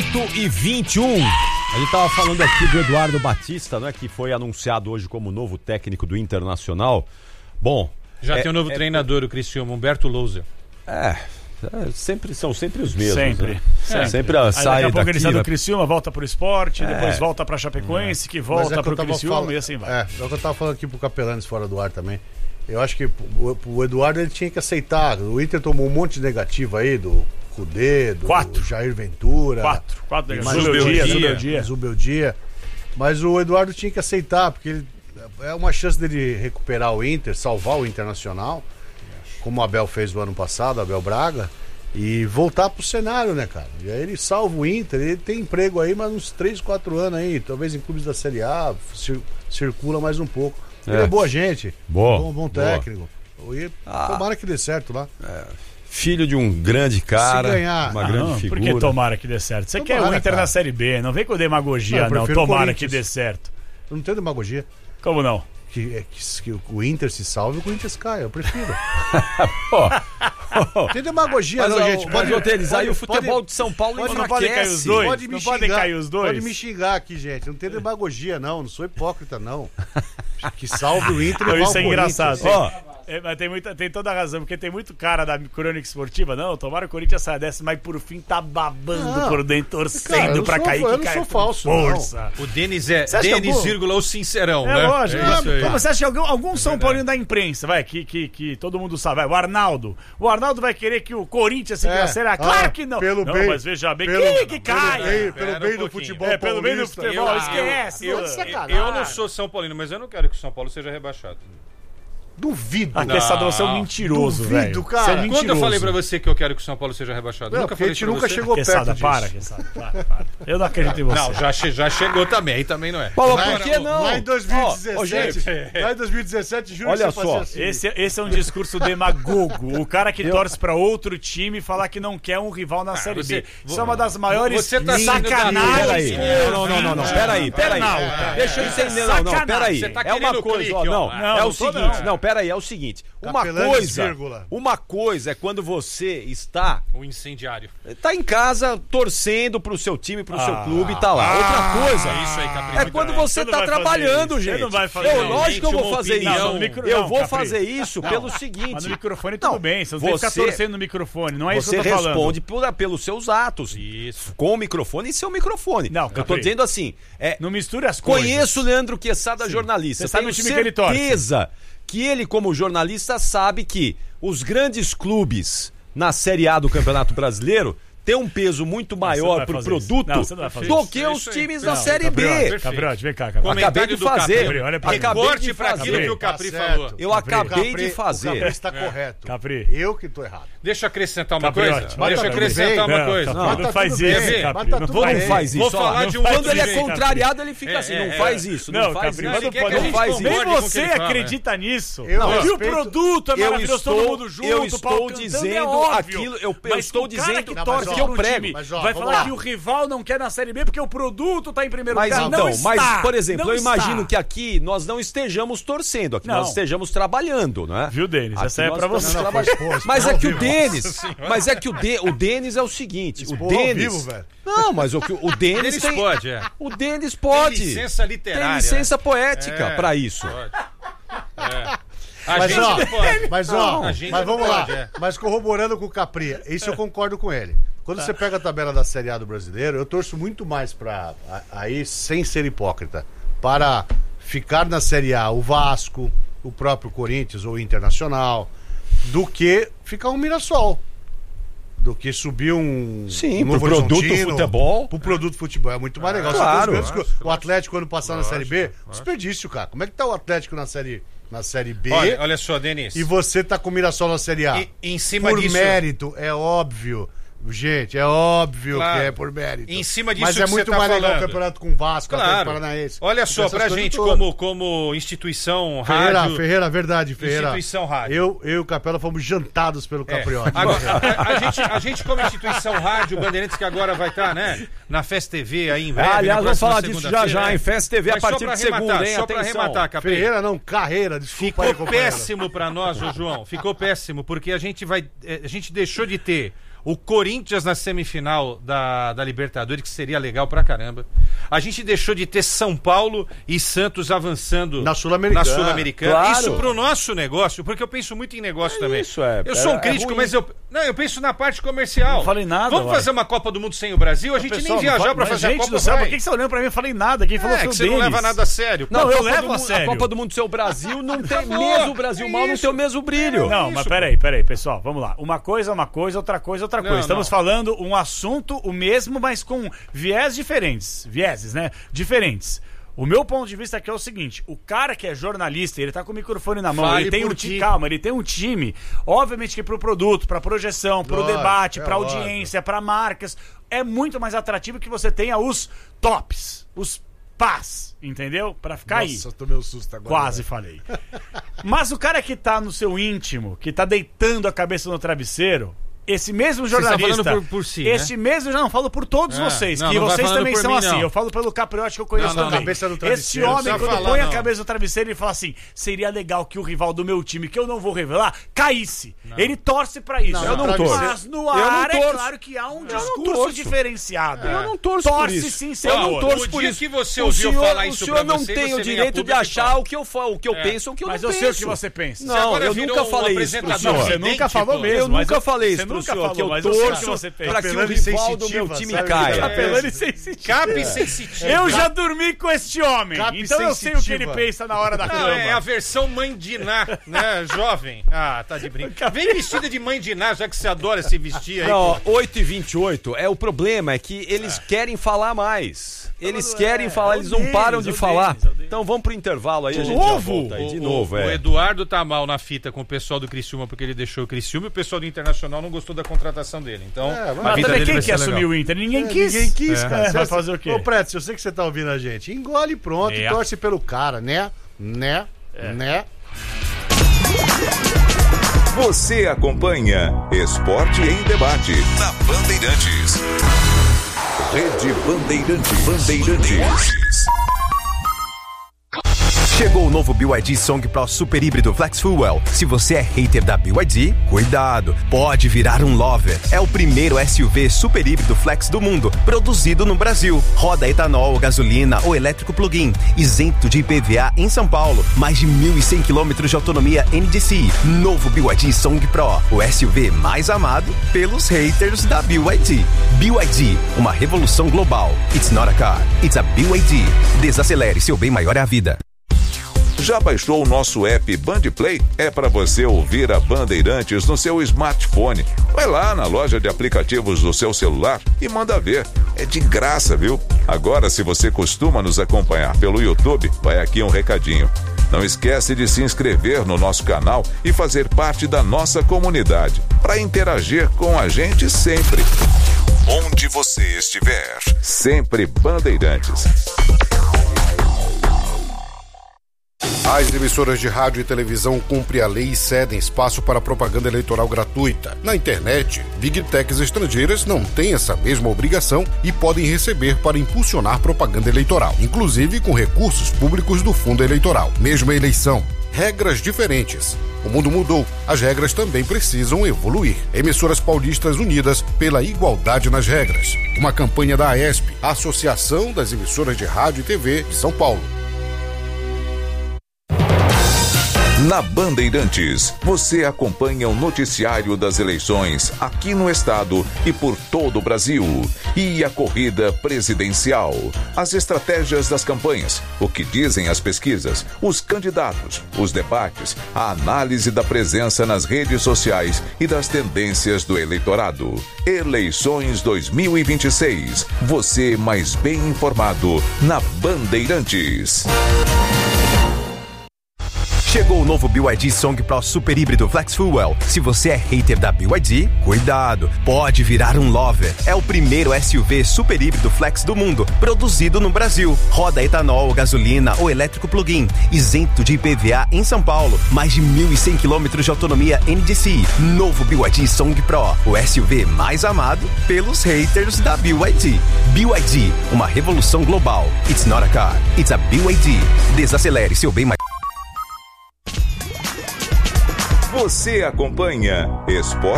8h21. A gente tava falando aqui do Eduardo Batista, né, que foi anunciado hoje como novo técnico do Internacional. Bom, já tem um novo treinador, o Criciúma, Humberto Lousa. São sempre os mesmos. Sempre. Né? Sempre a saída. Daqui a pouco ele sai do Criciúma, volta pro Sport, depois volta pra Chapecoense, que volta pro Criciúma e assim vai. É o que eu tava falando aqui pro Capelanes fora do ar também. Eu acho que o Eduardo ele tinha que aceitar. O Inter tomou um monte de negativo aí do Cudê, do Jair Ventura. Quatro negativos. Zubeldia. Mas o Eduardo tinha que aceitar, porque ele, é uma chance dele recuperar o Inter, salvar o Internacional, como o Abel fez no ano passado, Abel Braga, e voltar pro cenário, né, cara? E aí ele salva o Inter, ele tem emprego aí, mas uns 3, 4 anos aí, talvez em clubes da Série A, circula mais um pouco. Ele é boa gente, bom técnico. E tomara que dê certo lá. Filho de um grande cara, se ganhar, uma grande figura. Por que tomara que dê certo? Você quer o Inter na Série B, não vem com demagogia, não. Tomara que dê certo. Eu não tenho demagogia. Como não? Que o Inter se salve e o Corinthians caia, eu prefiro. Tem demagogia, mas não, gente. Pode utilizar aí o futebol de São Paulo não pode cair os dois. Podem cair os dois. Pode me xingar aqui, gente. Não tem demagogia, não sou hipócrita, não. Que salve o Inter e isso é engraçado. Mas tem toda a razão, porque tem muito cara da crônica esportiva, não, tomara o Corinthians saia dessa, mas por fim tá babando por dentro, torcendo pra cair. Eu não sou falso, força. Não. O Denis vírgula, o sincerão, né? Lógico. Você acha que algum São Paulino da imprensa, que todo mundo sabe, o Arnaldo vai querer que o Corinthians se cresça? Claro que não. Mas veja bem, que cai. Pelo bem do futebol paulista. Pelo bem do futebol, esquece. Eu não sou São Paulino, mas eu não quero que o São Paulo seja rebaixado. Duvido. Você é um mentiroso, velho. Duvido, cara. Quando eu falei pra você que eu quero que o São Paulo seja rebaixado? Não, a gente nunca chegou perto disso. Para. Eu não acredito em você. Não, já chegou também, aí também não é. Paulo, por que não? Lá em 2017, juro olha que você só, assim. Esse é um discurso demagogo. O cara que torce pra outro time falar que não quer um rival na Série B. Isso é uma das maiores Peraí. sacanagens. Não. Peraí. Deixa eu entender. Não, peraí. É uma coisa, é o seguinte. Não, peraí, é o seguinte. Uma coisa é quando você está... Um incendiário. Tá em casa torcendo pro seu time, pro seu clube e tá lá. Outra coisa isso aí, Capri, é quando você tá trabalhando, gente. Não vai fazer lógico que eu vou fazer isso. Eu vou fazer isso pelo seguinte. Mas no microfone tudo bem, você não tem que ficar torcendo no microfone, não é isso que eu tô falando. Você responde pelos seus atos. Isso. Com o microfone e sem o microfone. Não, eu tô dizendo assim. Não misture as coisas. Conheço o Leandro Quesada, jornalista. Você sabe o time que ele torce. Certeza que ele, como jornalista, sabe que os grandes clubes na Série A do Campeonato Brasileiro têm um peso muito maior pro produto do que os times da Série B. Cabriote, vem cá, Acabei de fazer. Recorte para aquilo que o Capri falou. Eu acabei de fazer. O Capri está correto. Capri. Eu que tô errado. Deixa eu acrescentar uma Capriote, coisa. Deixa eu acrescentar uma coisa. Não faz isso, Capri. Não faz isso. Vou falar de um Quando ele é contrariado, ele fica assim. Não faz isso. Não faz isso. Não faz isso. Nem você acredita nisso. Que o produto é maravilhoso, todo mundo junto. Eu estou dizendo aquilo. Eu estou dizendo que eu prego. Vai falar que o rival não quer na Série B porque o produto tá em primeiro lugar. Mas, por exemplo, eu imagino que aqui nós não estejamos torcendo, aqui nós estejamos trabalhando, né? Viu, Denis? Essa é pra você. Mas é que o o Denis é o seguinte, o Denis... Não, mas o Denis tem... pode, O Denis pode. Tem licença literária. Tem licença poética pra isso. Mas vamos lá. Mas corroborando com o Capri, isso eu concordo com ele. Quando você pega a tabela da Série A do Brasileiro, eu torço muito mais pra, aí, sem ser hipócrita, para ficar na Série A o Vasco, o próprio Corinthians ou o Internacional, do que ficar um Mirassol. Do que subir um novo produto futebol. Pro produto futebol. É muito mais legal. Claro. O Atlético, ano passado na Série B, desperdício, cara. Como é que tá o Atlético na Série B? Olha só, Denis. E você tá com o Mirassol na Série A. Em cima por disso... mérito, é óbvio. Gente, é óbvio que é por mérito. Em cima disso mas é muito mais legal o campeonato com o Vasco, claro. Paranaense. Olha só, pra gente como instituição rádio... Ferreira, verdade, Ferreira. Instituição rádio. Eu e o Capela fomos jantados pelo Capriotti. A gente como instituição rádio, Bandeirantes, que agora vai estar, né, na Festa TV aí em breve. Aliás, vamos falar disso já, em Festa TV a partir de segunda, hein? Só pra arrematar, Capri. Ferreira não, Carreira, desculpa. Ficou péssimo pra nós, João. Ficou péssimo, porque a gente deixou de ter o Corinthians na semifinal da Libertadores, que seria legal pra caramba. A gente deixou de ter São Paulo e Santos avançando na Sul-Americana. Claro. Isso pro nosso negócio, porque eu penso muito em negócio também. Isso eu sou um crítico, mas eu penso na parte comercial. Não falei nada. Vamos fazer uma Copa do Mundo sem o Brasil? A gente nem viajar pra fazer a Copa do Mundo. Por que você tá olhando pra mim? Eu falei nada. Quem falou foi o você não leva nada a sério. Não, eu levo a sério. A Copa do Mundo sem o Brasil não tem mesmo o Brasil mal, não tem o mesmo brilho. Não, mas peraí, pessoal, vamos lá. Uma coisa, outra coisa. Estamos falando um assunto o mesmo, mas com vieses diferentes. O meu ponto de vista aqui é o seguinte: o cara que é jornalista, ele tá com o microfone na mão, ele tem um time, ele tem um time, obviamente que pro produto, pra projeção, pro debate, pra audiência, pra marcas, é muito mais atrativo que você tenha os tops, os pás, entendeu? Pra ficar aí. Nossa, eu tomei um susto agora. Quase falei. Mas o cara que tá no seu íntimo, que tá deitando a cabeça no travesseiro, esse mesmo jornalista... Você tá falando por si, esse mesmo... Eu não falo por todos vocês, que vocês também são assim. Não. Eu falo pelo Capriotti, que eu conheço também. Cabeça do travesseiro. Esse homem, quando põe a cabeça no travesseiro, ele fala assim, seria legal que o rival do meu time, que eu não vou revelar, caísse. Não. Ele torce pra isso. Eu não torço. Mas no ar é claro que há um discurso diferenciado. Eu não torço por isso. Sim, eu não torço por isso. Que você ouviu falar isso pra você, o senhor não tem o direito de achar o que eu penso ou o que eu não penso. Mas eu sei o que você pensa. Não, eu nunca falei isso pro senhor. Você nunca falou mesmo. Eu nunca falei isso pro senhor, que eu torço pra que o rival do meu time caia. Apelando e sensitivo. Cap sensitivo. Eu já dormi com este homem, então eu sei o que ele pensa na hora da cama. É a versão mãe de Ná, né, jovem? Ah, tá de brincadeira. Vem vestida de mãe de Ná, já que você adora se vestir aí. Não, 8h28, o problema é que eles querem falar mais. Eles querem falar, eles não param de falar. Então vamos pro intervalo aí, a gente já volta aí de novo. O Eduardo tá mal na fita com o pessoal do Criciúma porque ele deixou o Criciúma e o pessoal do Internacional não gostou da contratação dele. Então, a vida dele quem que assumiu o Inter? Ninguém quis. Ninguém quis, cara. Vai fazer o quê? Ô, Preto, eu sei que você tá ouvindo a gente. Engole pronto e torce pelo cara, né? Você acompanha Esporte em Debate na Bandeirantes. Rede Bandeirantes. Chegou o novo BYD Song Pro Super Híbrido Flex Fuel. Se você é hater da BYD, cuidado, pode virar um lover. É o primeiro SUV super híbrido flex do mundo, produzido no Brasil. Roda etanol, gasolina ou elétrico plug-in, isento de IPVA em São Paulo. Mais de 1.100 km de autonomia NDCi. Novo BYD Song Pro, o SUV mais amado pelos haters da BYD. BYD, uma revolução global. It's not a car, it's a BYD. Desacelere, seu bem maior é a vida. Já baixou o nosso app Band Play? É para você ouvir a Bandeirantes no seu smartphone. Vai lá na loja de aplicativos do seu celular e manda ver. É de graça, viu? Agora, se você costuma nos acompanhar pelo YouTube, vai aqui um recadinho. Não esquece de se inscrever no nosso canal e fazer parte da nossa comunidade, para interagir com a gente sempre. Onde você estiver, sempre Bandeirantes. As emissoras de rádio e televisão cumprem a lei e cedem espaço para propaganda eleitoral gratuita. Na internet, Big Techs estrangeiras não têm essa mesma obrigação e podem receber para impulsionar propaganda eleitoral, inclusive com recursos públicos do fundo eleitoral. Mesma eleição, regras diferentes. O mundo mudou, as regras também precisam evoluir. Emissoras paulistas unidas pela igualdade nas regras. Uma campanha da AESP, Associação das Emissoras de Rádio e TV de São Paulo. Na Bandeirantes, você acompanha o noticiário das eleições aqui no estado e por todo o Brasil. E a corrida presidencial, as estratégias das campanhas, o que dizem as pesquisas, os candidatos, os debates, a análise da presença nas redes sociais e das tendências do eleitorado. Eleições 2026. Você mais bem informado na Bandeirantes. Chegou o novo BYD Song Pro Super Híbrido Flex Fuel. Se você é hater da BYD, cuidado, pode virar um lover. É o primeiro SUV super híbrido flex do mundo, produzido no Brasil. Roda etanol, gasolina ou elétrico plug-in, isento de IPVA em São Paulo. Mais de 1.100 km de autonomia NDCi. Novo BYD Song Pro, o SUV mais amado pelos haters da BYD. BYD, uma revolução global. It's not a car, it's a BYD. Desacelere, seu bem mais... Você acompanha Esporte